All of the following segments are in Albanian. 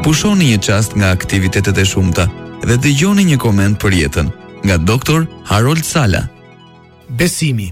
Pushoni një çast nga aktivitetet e shumta dhe dëgjoni një koment për jetën nga Dr. Harold Sala. Besimi.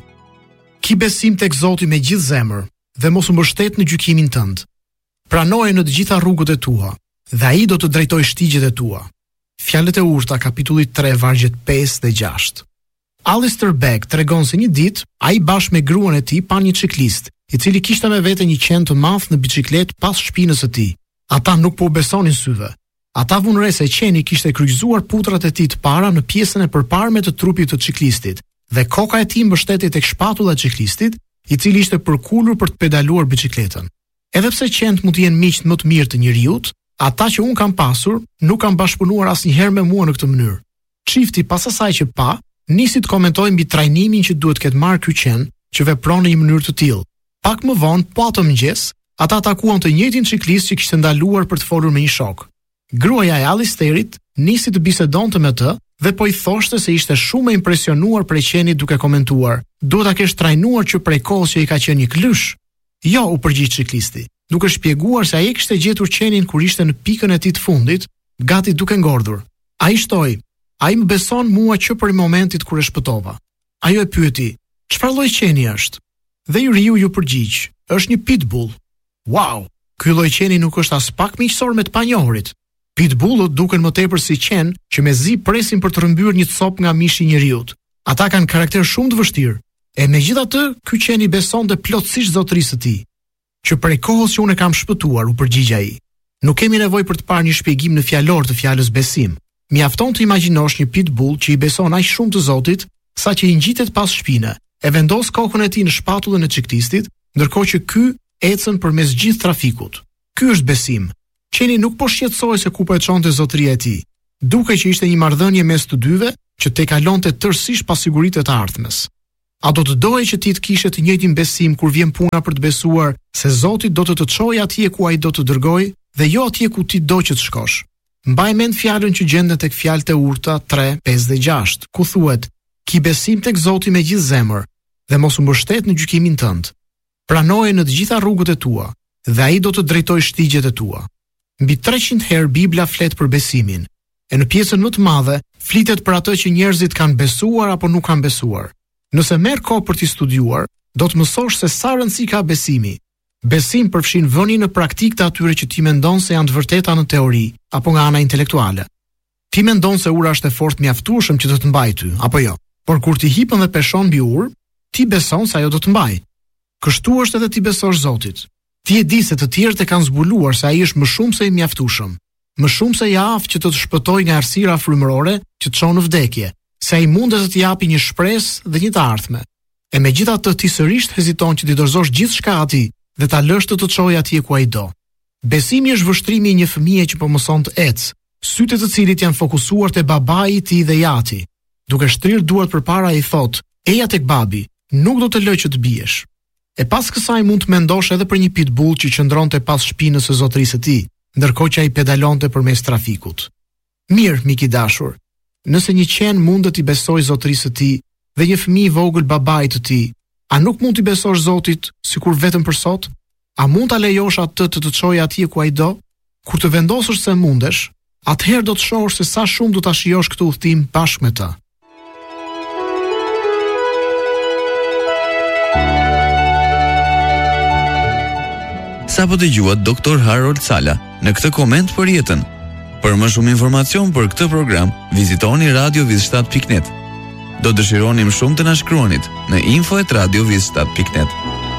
Ki besim tek Zoti me gjithë zemër dhe mos u mbështet në gjykimin tënd. Pranoje në të gjitha rrugët e tua dhe ai do të drejtojë shtigjet e tua. Fjalët e urta, kapitulli 3, vargjet 5 dhe 6. Alistair Begg tregon se një ditë ai bashkë me gruan e tij pa një ciklist, i cili kishte me vete një qen të madh në biçikletë pas shpinës së tij. Ata nuk po besonin syve. Ata vunë re se qeni kishte kryqëzuar putrat e tij të para në pjesën e përparme të trupit të ciklistit dhe koka e tij mbështeti tek shpatulla e ciklistit, i cili ishte përkulur për të pedaluar biçikletën. Edhe pse qentë mund të jenë miq më të mirë të njerëzit, ata që un kam pasur nuk kanë bashkëpunuar asnjëherë me mua në këtë mënyrë. Çifti pas asaj që pa, nisi të komentojë mbi trajnimin që duhet ketë marrë ky qen që vepron në një mënyrë të tillë. Pak më vonë, po atë mëngjes, ata takuan të njëjtin ciklist që kishte ndaluar për të folur me një shok. Gruaja e Alistairit nisi të bisedonte me të dhe po i thoshte se ishte shumë e impresionuar prej qenit duke komentuar: "Duhet ta kesh trajnuar që prej kohës që i ka qenë një klysh." "Jo," u përgjigj ciklisti, duke shpjeguar se ai kishte gjetur qenin kur ishte në pikën e tij të fundit, gati duke ngordhur. Ai shtoi: "Ai më beson mua që për momentit kur e shpëtova." Ajo e pyeti: "Çfarë lloj qeni është?" Dhe Yuriu ju përgjigj: "Është një pitbull." "Wow, ky lloj qeni nuk është as pak miqësor me të panjohurit." Pitbullët duken më tepër si qen që mezi presin për të rrëmbyer një copë nga mishi i njeriut. Ata kanë karakter shumë të vështirë. E megjithatë, ky qen i besonte plotësisht zotërisë së tij. "Që prej kohës që unë e kam shpëtuar," u përgjigj ai. "Nuk kemi nevojë për të parë një shpjegim në fjalor të fjalës besim. Mjafton të imagjinosh një pitbull që i beson aq shumë të Zotit, sa që i ngjitet pas shpine, e vendos kokën e tij në shpatullën e ciklistit, ndërkohë që ky ecën përmes gjithë trafikut. Ky është besim. Qeni nuk po shqetësoi se ku po e çonte zotëria e tij. Duke që ishte një marrëdhënie mes të dyve që te kalonte tërësisht pasiguritë të ardhmes. A do të doje që ti të kishe të njëjtin besim kur vjen puna për të besuar se Zoti do të çojë atje ku ai do të dërgojë dhe jo atje ku ti do që të shkosh? Mbaj mend fjalën që gjendet tek Fjalët e Urta 3, 5 dhe 6, ku thuhet: "Ki besim tek Zoti me gjithë zemër dhe mos u mbështet në gjykimin tënd. Pranoje në të gjitha rrugët e tua dhe ai do të drejtojë shtigjet e tua." Mbi 300 herë Bibla flet për besimin, e në pjesën më të madhe flitet për atë që njerëzit kanë besuar apo nuk kanë besuar. Nëse merr kohë për t'i studiuar, do të mësosh se sa rëndësi ka besimi. Besim përfshin vënien në praktikë të atyre që ti mendon se janë të vërteta në teori apo nga ana intelektuale. Ti mendon se ura është e fortë mjaftueshëm që të mbajë ty, apo jo? Por kur ti hipën dhe peshon mbi urë, ti beson se ajo do të mbajë. Kështu është edhe ti besosh Zotit. Ti e di se të tjerët e kanë zbuluar se ai është më shumë se i mjaftueshëm, më shumë se i aftë që të shpëtojë nga errësira frymërore që të çon në vdekje, se ai mundet të të japi një shpresë dhe një të ardhme. E megjithatë ti sërish heziton që ti dorëzosh gjithçka atij dhe ta lësh të çojë atje ku ai do. Besimi është vështrimi i një fëmije që po mëson të ecë, sytë të cilit janë fokusuar te babai i tij dhe jati. Duke shtrirë duart përpara i thotë: "Eja tek babi, nuk do të lë që të biesh." E pas kësaj mund të mendosh edhe për një pitbull që qëndronte pas shpinës së zotërisë së tij, ndërkohë që ai pedalonte përmes trafikut. Mirë, mik i dashur, nëse një qen mundet i besojë zotërisë së tij dhe një fëmijë i vogël babait të tij, a nuk mund t'i besosh Zotit sikur vetëm për sot? A mund ta lejosh atë të të çojë atje ku ai do? Kur të vendosësh se mundesh, atëherë do të shohësh se sa shumë do ta shijosh këtë udhtim bashkë me të. Sa po dëgjuat Dr. Harold Sala në këtë koment për jetën. Për më shumë informacion për këtë program, vizitoni radiovizshtat.net. Do dëshironim shumë të na shkruanit në info@radiovizshtat.net.